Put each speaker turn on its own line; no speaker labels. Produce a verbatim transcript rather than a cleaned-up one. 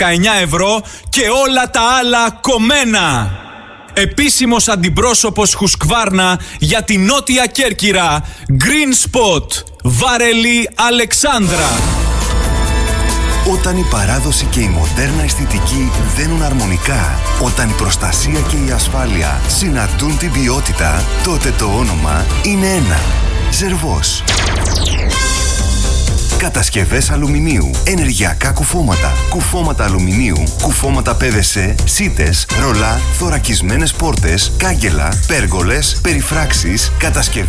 δεκαεννιά ευρώ και όλα τα άλλα κομμένα. Επίσημος αντιπρόσωπος Χουσκβάρνα για τη Νότια Κέρκυρα. Green Spot. Βάρελη Αλεξάνδρα.
Όταν η παράδοση και η μοντέρνα αισθητική δένουν αρμονικά, όταν η προστασία και η ασφάλεια συναντούν την ποιότητα, τότε το όνομα είναι ένα. Ζερβός. Κατασκευές αλουμινίου, ενεργειακά κουφώματα, κουφώματα αλουμινίου, κουφώματα πι βι σι, σίτες, ρολά, θωρακισμένες πόρτες, κάγκελα, πέργολες, περιφράξεις, κατασκευές